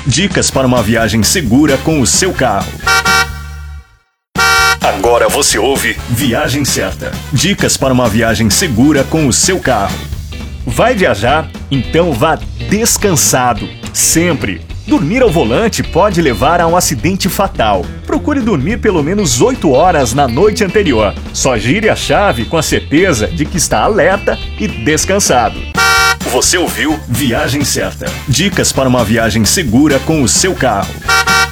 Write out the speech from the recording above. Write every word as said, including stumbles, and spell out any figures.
Dicas para uma viagem segura com o seu carro. Agora você ouve Viagem Certa. Dicas para uma viagem segura com o seu carro. Vai viajar? Então vá descansado, sempre. Dormir ao volante pode levar a um acidente fatal. Procure dormir pelo menos oito horas na noite anterior. Só gire a chave com a certeza de que está alerta e descansado. Você ouviu Viagem Certa. Dicas para uma viagem segura com o seu carro.